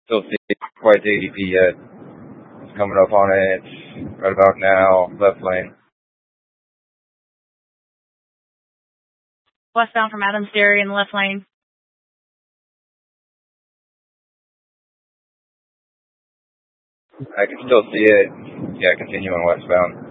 still see quite the ADP yet. It's coming up on it right about now, left lane. Westbound from Adams Dairy in the left lane. I can still see it. Yeah, continuing westbound.